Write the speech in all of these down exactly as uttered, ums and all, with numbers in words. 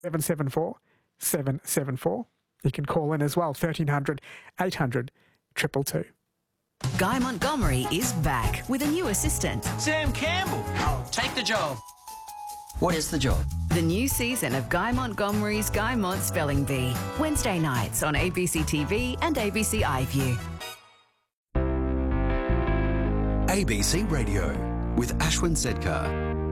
seven seven four, seven seven four. You can call in as well, thirteen hundred, eight hundred, two two two. Guy Montgomery is back with a new assistant. Sam Campbell. I'll take the job. What is the job? The new season of Guy Montgomery's Guy Mont Spelling Bee. Wednesday nights on A B C T V and A B C iView. A B C Radio with Ashwin Sedkar.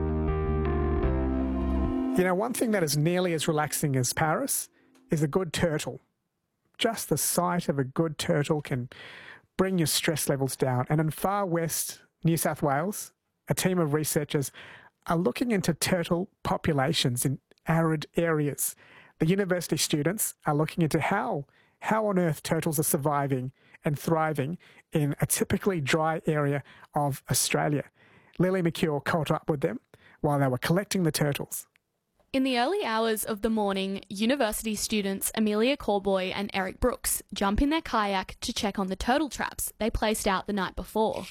You know, one thing that is nearly as relaxing as Paris is a good turtle. Just the sight of a good turtle can bring your stress levels down. And in far west New South Wales, a team of researchers are looking into turtle populations in arid areas. The university students are looking into how, how on earth turtles are surviving and thriving in a typically dry area of Australia. Lily McCure caught up with them while they were collecting the turtles. In the early hours of the morning, university students Amelia Corboy and Eric Brooks jump in their kayak to check on the turtle traps they placed out the night before.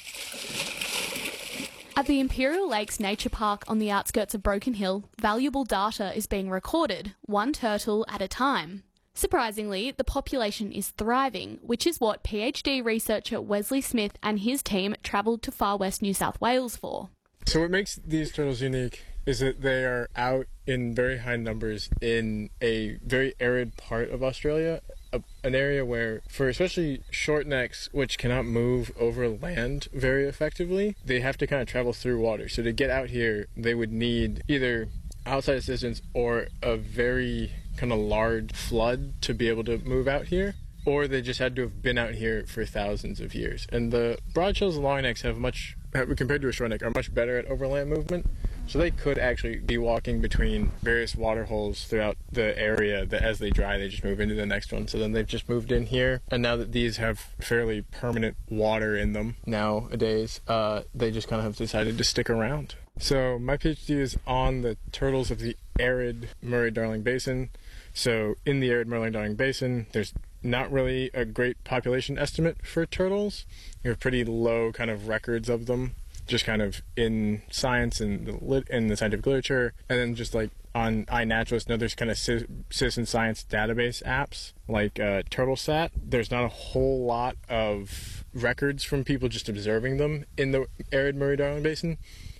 At the Imperial Lakes Nature Park on the outskirts of Broken Hill, valuable data is being recorded, one turtle at a time. Surprisingly, the population is thriving, which is what PhD researcher Wesley Smith and his team travelled to far west New South Wales for. So what makes these turtles unique is that they are out in very high numbers in a very arid part of Australia, a, an area where, for especially short necks, which cannot move over land very effectively, they have to kind of travel through water. So to get out here, they would need either outside assistance or a very kind of large flood to be able to move out here, or they just had to have been out here for thousands of years. And the broadshells and long necks have much, compared to a short neck, are much better at overland movement. So they could actually be walking between various water holes throughout the area that as they dry, they just move into the next one. So then they've just moved in here. And now that these have fairly permanent water in them nowadays, uh, they just kind of have decided to stick around. So my PhD is on the turtles of the arid Murray-Darling Basin. So in the arid Murray-Darling Basin, there's not really a great population estimate for turtles. You have pretty low kind of records of them, just kind of in science and the lit in the scientific literature, and then just like on iNaturalist, no, there's kind of citizen science database apps like uh, TurtleSat. There's not a whole lot of records from people just observing them in the arid Murray-Darling Basin.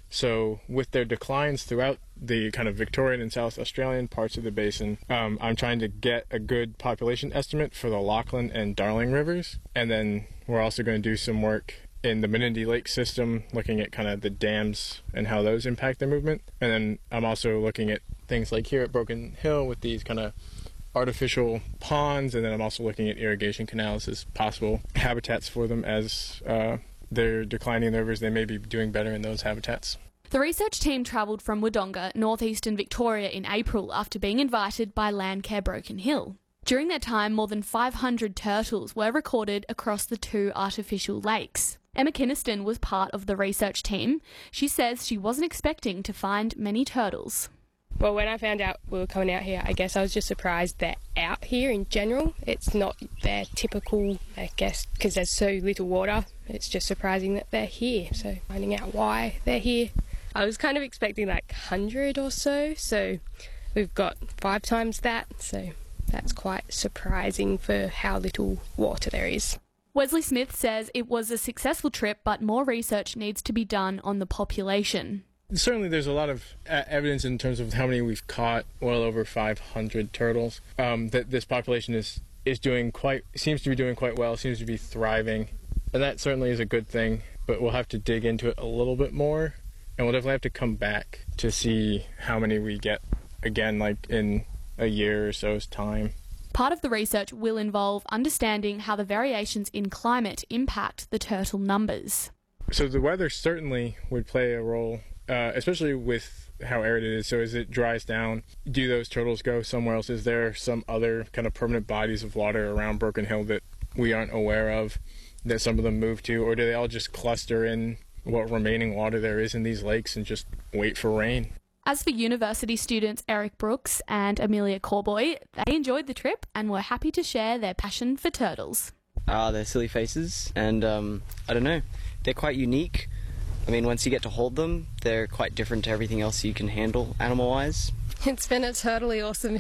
So with their declines throughout the kind of Victorian and South Australian parts of the basin, um, I'm trying to get a good population estimate for the Lachlan and Darling rivers. And then we're also going to do some work in the Menindee Lake system, looking at kind of the dams and how those impact their movement. And then I'm also looking at things like here at Broken Hill with these kind of artificial ponds, and then I'm also looking at irrigation canals as possible habitats for them. As uh, they're declining in the rivers, they may be doing better in those habitats. The research team travelled from Wodonga, northeastern Victoria in April after being invited by Landcare Broken Hill. During that time, more than five hundred turtles were recorded across the two artificial lakes. Emma Kinniston was part of the research team. She says she wasn't expecting to find many turtles. Well, when I found out we were coming out here, I guess I was just surprised they're out here in general. It's not their typical, I guess, because there's so little water. It's just surprising that they're here. So finding out why they're here. I was kind of expecting like one hundred or so, so we've got five times that. So that's quite surprising for how little water there is. Wesley Smith says it was a successful trip, but more research needs to be done on the population. Certainly there's a lot of uh, evidence in terms of how many we've caught, well over five hundred turtles, um, that this population is, is doing quite, seems to be doing quite well, seems to be thriving, and that certainly is a good thing, but we'll have to dig into it a little bit more, and we'll definitely have to come back to see how many we get again, like in a year or so's time. Part of the research will involve understanding how the variations in climate impact the turtle numbers. So the weather certainly would play a role, uh, especially with how arid it is. So as it dries down, do those turtles go somewhere else? Is there some other kind of permanent bodies of water around Broken Hill that we aren't aware of that some of them move to? Or do they all just cluster in what remaining water there is in these lakes and just wait for rain? As for university students Eric Brooks and Amelia Corboy, they enjoyed the trip and were happy to share their passion for turtles. Uh, they're silly faces, and um, I don't know, they're quite unique. I mean, once you get to hold them, they're quite different to everything else you can handle animal-wise. It's been a totally awesome